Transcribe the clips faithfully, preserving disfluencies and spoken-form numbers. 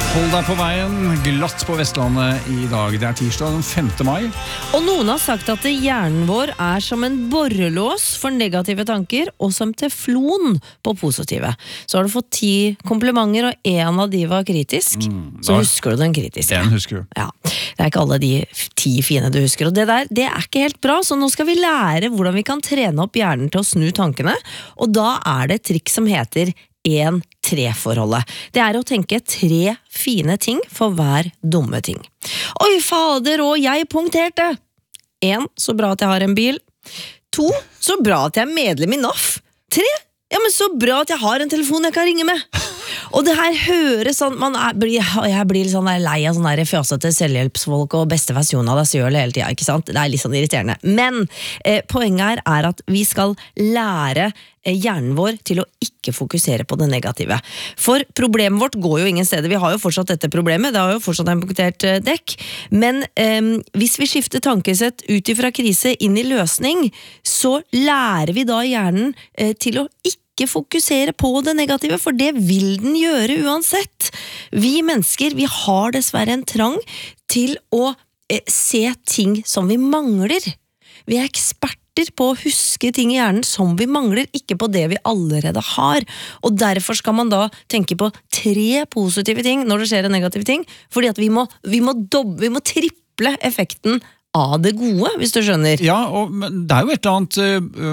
Hold deg på veien, glatt på Vestlandet i dag. Det er tirsdag den femte mai. Og noen har sagt at hjernen vår er som en borrelås for negative tanker, og som teflon på positive. Så har du fått ti komplimenter, og en av de var kritisk. Mm, så husker du den kritiske. Den husker du. Ja, det er ikke alle de ti fine du husker. Og det der, det er ikke helt bra, så nå skal vi lære hvordan vi kan trene opp hjernen til å snu tankene. Og da er det et trikk som heter en tre-forholdet. Det er å tenke tre fine ting for hver dumme ting. Oi, fader, og jeg punkterte! En, så bra at jeg har en bil. To, så bra at jeg er medlem i N A F. Tre, ja, men så bra at jeg har en telefon jeg kan ringe med. Og det her høres sånn, man er, jeg blir litt sånn lei av sånne fjasete selvhjelpsfolk og beste versjon av deg selv hele tiden, ikke sant? Det er litt sånn irriterende. Men eh, poenget her er at vi skal lære eh, hjernen vår til å ikke fokusere på det negative. For problemet vårt går jo ingen steder. Vi har jo fortsatt dette problemet, det har jo fortsatt en punktert eh, dekk. Men eh, hvis vi skifter tankesett ut ifra krise inn i løsning, så lærer vi da hjernen eh, til å ikke ikke fokusere på det negative, for det vil den gjøre uansett. Vi mennesker, vi har dessverre en trang til å eh, se ting som vi mangler. Vi er eksperter på å huske ting i hjernen som vi mangler, ikke på det vi allerede har. Og derfor skal man da tenke på tre positive ting når det skjer en negativ ting, fordi at vi må, vi må, doble, vi må triple effekten av det gode, hvis du skjønner. Ja, og men det er jo et eller annet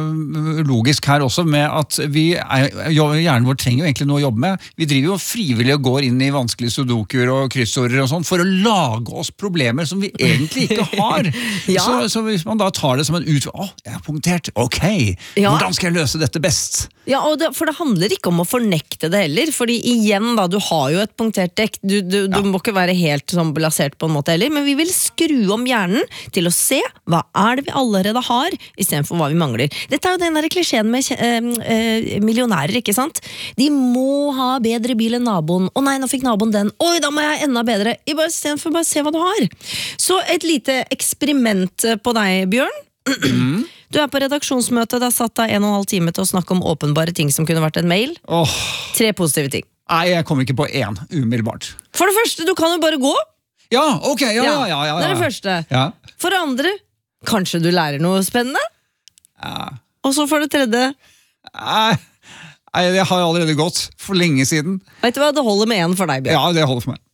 uh, logisk her også med at vi er, hjernen vår trenger jo egentlig noe å jobbe med. Vi driver jo frivillig og går inn i vanskelige sudokuer og kryssorder og sånn for å lage oss problemer som vi egentlig ikke har. Ja. så, så hvis man da tar det som en ut, å, jeg er punktert, ok, ja. Hvordan skal jeg løse dette best? Ja, og det, for det handler ikke om å fornekte det heller, fordi igjen da, du har jo et punktert dekk, du, du, ja. Du må ikke være helt sånn balansert på en måte heller, men vi vil skru om hjernen til å se hva er det vi allerede har, i stedet for hva vi mangler. Dette er jo den der klisjeen med eh, eh, millionærer, ikke sant? De må ha bedre bil enn naboen. Å nei, nå fikk naboen den. Oi, da må jeg enda bedre. I bare, stedet for bare se hva du har. Så et lite eksperiment på deg, Bjørn. Mm. Du er på redaksjonsmøte, det har satt deg en og en halv time til å snakke om åpenbare ting som kunne vært en mail. Oh. Tre positive ting. Nei, jeg kommer ikke på én, umiddelbart. For det første, du kan jo bare gå. Ja, ok, ja, ja, ja, ja. Det er det første. Ja. For det andre, kanskje du lærer noe spennende? Ja. Og så for det tredje? Nei, jeg har allerede gått for lenge siden. Vet du hva, det holder med en for deg, Bjørn. Ja, det holder for meg.